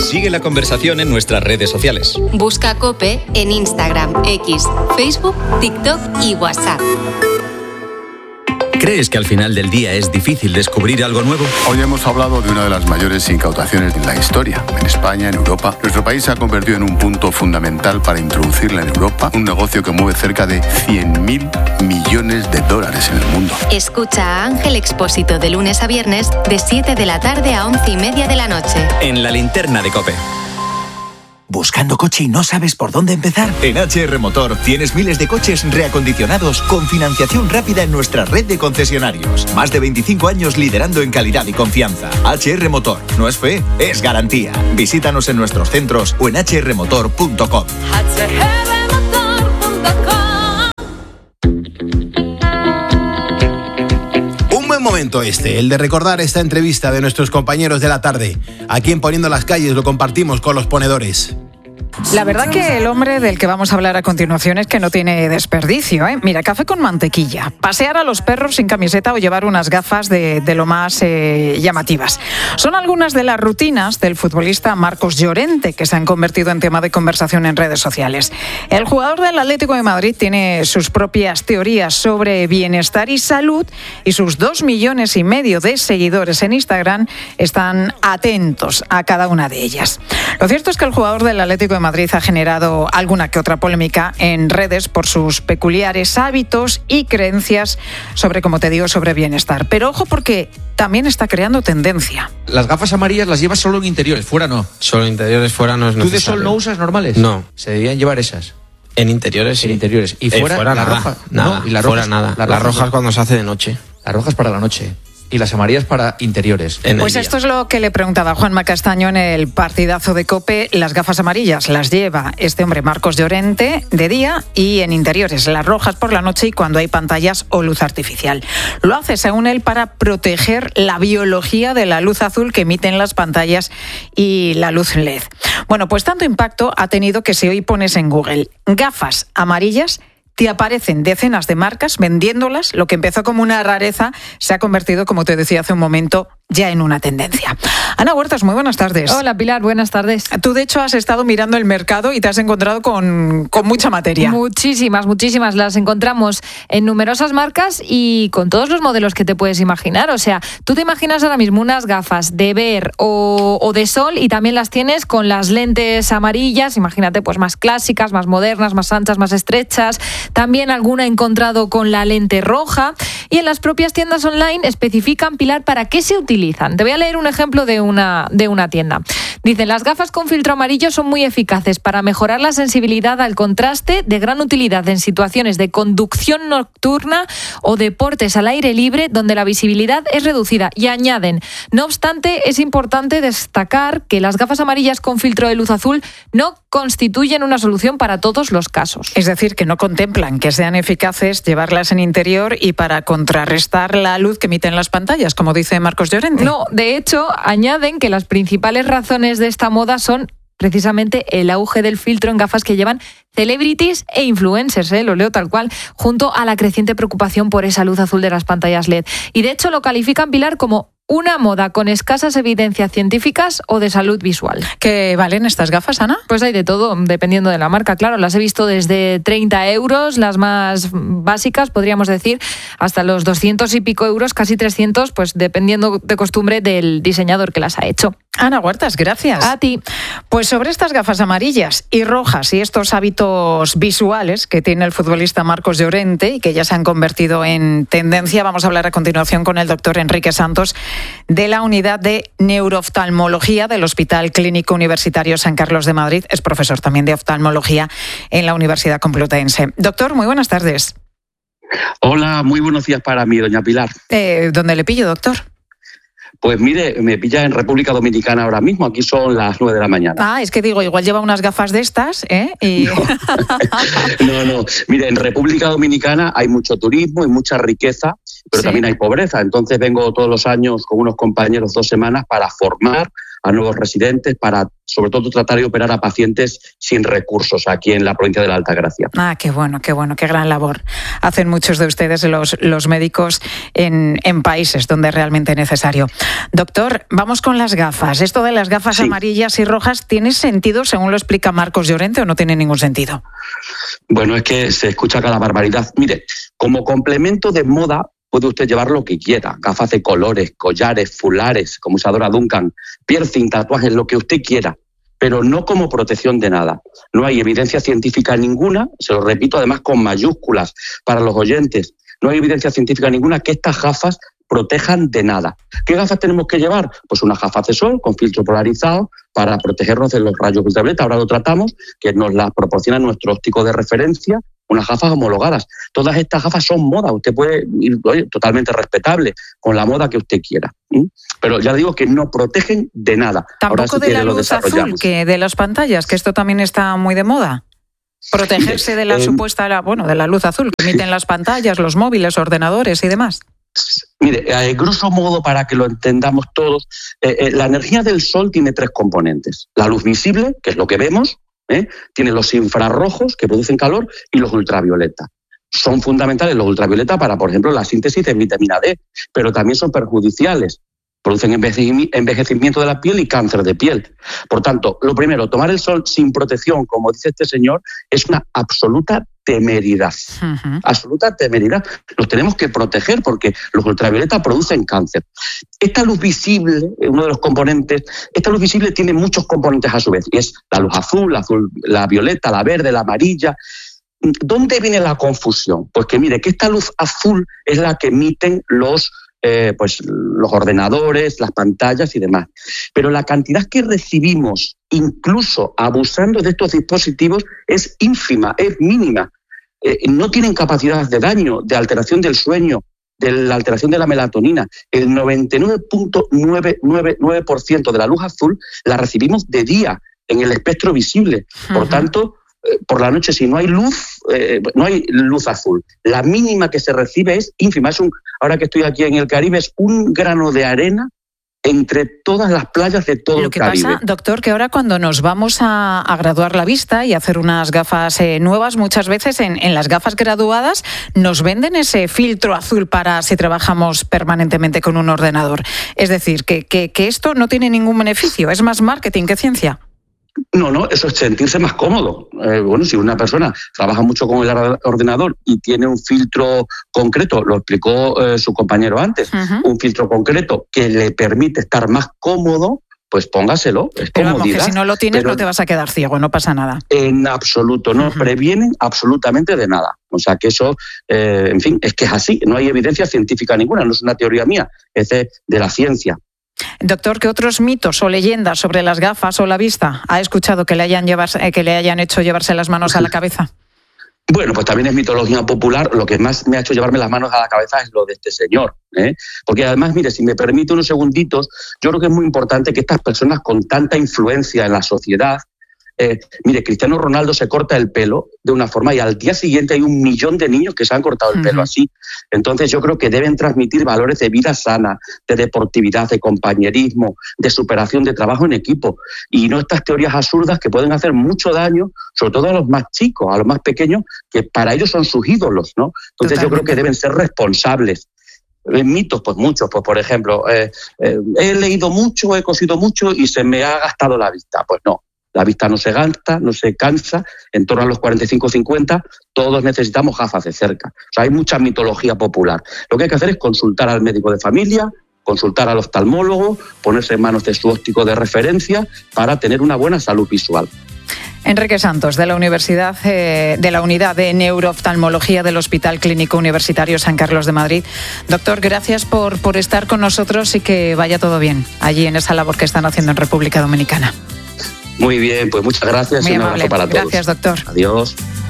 Sigue la conversación en nuestras redes sociales. Busca COPE en Instagram, X, Facebook, TikTok y WhatsApp. ¿Crees que al final del día es difícil descubrir algo nuevo? Hoy hemos hablado de una de las mayores incautaciones de la historia. En España, en Europa, nuestro país se ha convertido en un punto fundamental para introducirla en Europa, un negocio que mueve cerca de 100.000 millones de dólares en el mundo. Escucha a Ángel Expósito de lunes a viernes de 7 de la tarde a 11:30 de la noche. En la linterna de COPE. ¿Buscando coche y no sabes por dónde empezar? En HR Motor tienes miles de coches reacondicionados con financiación rápida en nuestra red de concesionarios. Más de 25 años liderando en calidad y confianza. HR Motor. No es fe, es garantía. Visítanos en nuestros centros o en hrmotor.com. Un buen momento el de recordar esta entrevista de nuestros compañeros de la tarde. Aquí en Poniendo las Calles lo compartimos con los ponedores. La verdad que el hombre del que vamos a hablar a continuación es que no tiene desperdicio, ¿eh? Mira, café con mantequilla, pasear a los perros sin camiseta o llevar unas gafas de lo más llamativas. Son algunas de las rutinas del futbolista Marcos Llorente que se han convertido en tema de conversación en redes sociales. El jugador del Atlético de Madrid tiene sus propias teorías sobre bienestar y salud y sus 2,5 millones de seguidores en Instagram están atentos a cada una de ellas. Lo cierto es que el jugador del Atlético de Madrid ha generado alguna que otra polémica en redes por sus peculiares hábitos y creencias sobre, como te digo, sobre bienestar. Pero ojo porque también está creando tendencia. Las gafas amarillas las llevas solo en interiores, fuera no. Solo interiores, fuera no es necesario. ¿Tú de sol no usas normales? No. Se debían llevar esas. En interiores sí. En interiores. ¿Y fuera la nada, roja? Nada, no, ¿y las fuera rojas, nada. Las rojas cuando se hace de noche. Las rojas para la noche. Y las amarillas para interiores. Pues esto es lo que le preguntaba Juanma Castaño en el partidazo de COPE. Las gafas amarillas las lleva este hombre Marcos Llorente de día y en interiores, las rojas por la noche y cuando hay pantallas o luz artificial. Lo hace, según él, para proteger la biología de la luz azul que emiten las pantallas y la luz LED. Bueno, pues tanto impacto ha tenido que si hoy pones en Google gafas amarillas, te aparecen decenas de marcas vendiéndolas. Lo que empezó como una rareza se ha convertido, como te decía hace un momento, ya en una tendencia. Ana Huertas, muy buenas tardes. Hola Pilar, buenas tardes. Tú de hecho has estado mirando el mercado y te has encontrado con mucha materia. Muchísimas. Las encontramos en numerosas marcas y con todos los modelos que te puedes imaginar. O sea, tú te imaginas ahora mismo unas gafas de ver o de sol y también las tienes con las lentes amarillas, imagínate, pues más clásicas, más modernas, más anchas, más estrechas. También alguna he encontrado con la lente roja y en las propias tiendas online especifican, Pilar, para qué se utilizan. Te voy a leer un ejemplo de una tienda. Dicen, las gafas con filtro amarillo son muy eficaces para mejorar la sensibilidad al contraste, de gran utilidad en situaciones de conducción nocturna o deportes al aire libre donde la visibilidad es reducida. Y añaden, no obstante, es importante destacar que las gafas amarillas con filtro de luz azul no constituyen una solución para todos los casos. Es decir, que no contemplan que sean eficaces llevarlas en interior y para contrarrestar la luz que emiten las pantallas, como dice Marcos Llorente. No, de hecho, añaden que las principales razones de esta moda son precisamente el auge del filtro en gafas que llevan celebrities e influencers, lo leo tal cual, junto a la creciente preocupación por esa luz azul de las pantallas LED. Y de hecho lo califican, Pilar, como una moda con escasas evidencias científicas o de salud visual. ¿Qué valen estas gafas, Ana? Pues hay de todo, dependiendo de la marca, claro. Las he visto desde 30 euros, las más básicas, podríamos decir, hasta los 200 y pico euros, casi 300, pues dependiendo de costumbre del diseñador que las ha hecho. Ana Huertas, gracias. A ti. Pues sobre estas gafas amarillas y rojas y estos hábitos visuales que tiene el futbolista Marcos Llorente y que ya se han convertido en tendencia, vamos a hablar a continuación con el doctor Enrique Santos de la Unidad de Neurooftalmología del Hospital Clínico Universitario San Carlos de Madrid. Es profesor también de oftalmología en la Universidad Complutense. Doctor, muy buenas tardes. Hola, muy buenos días para mí, doña Pilar. ¿Dónde le pillo, doctor? Pues mire, me pilla en República Dominicana ahora mismo, aquí son las 9 de la mañana. Ah, es que digo, igual lleva unas gafas de estas, Y... No, mire, en República Dominicana hay mucho turismo y mucha riqueza pero también hay pobreza. Entonces vengo todos los años con unos compañeros 2 semanas para formar a nuevos residentes, para sobre todo tratar de operar a pacientes sin recursos aquí en la provincia de la Altagracia. Qué bueno, qué gran labor hacen muchos de ustedes los médicos en países donde es realmente necesario. Doctor, vamos con las gafas. Esto de las gafas amarillas y rojas, ¿tiene sentido según lo explica Marcos Llorente o no tiene ningún sentido? Bueno, es que se escucha cada barbaridad. Mire, como complemento de moda, puede usted llevar lo que quiera, gafas de colores, collares, fulares, como Isadora Duncan, piercing, tatuajes, lo que usted quiera, pero no como protección de nada. No hay evidencia científica ninguna, se lo repito además con mayúsculas para los oyentes, no hay evidencia científica ninguna que estas gafas protejan de nada. ¿Qué gafas tenemos que llevar? Pues unas gafas de sol con filtro polarizado para protegernos de los rayos ultravioleta. Ahora lo tratamos, que nos las proporciona nuestro óptico de referencia, unas gafas homologadas. Todas estas gafas son moda, usted puede ir totalmente respetable con la moda que usted quiera. Pero ya digo que no protegen de nada. Tampoco de la luz azul, que de las pantallas, que esto también está muy de moda. Protegerse de la supuesta, de la luz azul que emiten las pantallas, los móviles, ordenadores y demás. Mire, grosso modo, para que lo entendamos todos, la energía del sol tiene 3 componentes. La luz visible, que es lo que vemos, tiene los infrarrojos, que producen calor, y los ultravioleta. Son fundamentales los ultravioleta para, por ejemplo, la síntesis de vitamina D, pero también son perjudiciales. Producen envejecimiento de la piel y cáncer de piel. Por tanto, lo primero, tomar el sol sin protección, como dice este señor, es una absoluta temeridad. Absoluta temeridad. Nos tenemos que proteger porque los ultravioleta producen cáncer. Esta luz visible, uno de los componentes, esta luz visible tiene muchos componentes a su vez. Y es la luz azul, la violeta, la verde, la amarilla. ¿Dónde viene la confusión? Pues que mire, que esta luz azul es la que emiten los ordenadores, las pantallas y demás. Pero la cantidad que recibimos, incluso abusando de estos dispositivos, es ínfima, es mínima. No tienen capacidad de daño, de alteración del sueño, de la alteración de la melatonina. El 99.999% de la luz azul la recibimos de día, en el espectro visible. Por tanto, por la noche, si no hay luz, no hay luz azul. La mínima que se recibe es ínfima. Ahora que estoy aquí en el Caribe, es un grano de arena entre todas las playas de todo el Caribe. Lo que pasa, doctor, que ahora cuando nos vamos a graduar la vista y hacer unas gafas nuevas, muchas veces en las gafas graduadas nos venden ese filtro azul para si trabajamos permanentemente con un ordenador. Es decir, que esto no tiene ningún beneficio, es más marketing que ciencia. No, eso es sentirse más cómodo. Si una persona trabaja mucho con el ordenador y tiene un filtro concreto, lo explicó su compañero antes, un filtro concreto que le permite estar más cómodo, pues póngaselo, es pero comodidad. Vamos, que si no lo tienes no te vas a quedar ciego, no pasa nada. En absoluto, no previenen absolutamente de nada. O sea que eso, en fin, es que es así, no hay evidencia científica ninguna, no es una teoría mía, es de la ciencia. Doctor, ¿qué otros mitos o leyendas sobre las gafas o la vista ha escuchado que le hayan hecho llevarse las manos a la cabeza? Bueno, pues también es mitología popular. Lo que más me ha hecho llevarme las manos a la cabeza es lo de este señor. Porque además, mire, si me permite unos segunditos, yo creo que es muy importante que estas personas con tanta influencia en la sociedad, mire, Cristiano Ronaldo se corta el pelo de una forma y al día siguiente hay 1 millón de niños que se han cortado el pelo así. Entonces yo creo que deben transmitir valores de vida sana, de deportividad, de compañerismo, de superación, de trabajo en equipo y no estas teorías absurdas que pueden hacer mucho daño, sobre todo a los más chicos, a los más pequeños, que para ellos son sus ídolos, ¿no? Entonces yo creo que deben ser responsables. Mitos, pues muchos, pues por ejemplo, he leído mucho, he cosido mucho y se me ha gastado la vista. Pues no. La vista no se gasta, no se cansa, en torno a los 45 o 50 todos necesitamos gafas de cerca. O sea, hay mucha mitología popular. Lo que hay que hacer es consultar al médico de familia, consultar al oftalmólogo, ponerse en manos de su óptico de referencia para tener una buena salud visual. Enrique Santos, de la Unidad de Neurooftalmología del Hospital Clínico Universitario San Carlos de Madrid. Doctor, gracias por estar con nosotros y que vaya todo bien allí en esa labor que están haciendo en República Dominicana. Muy bien, pues muchas gracias y un abrazo para todos. Gracias, doctor. Adiós.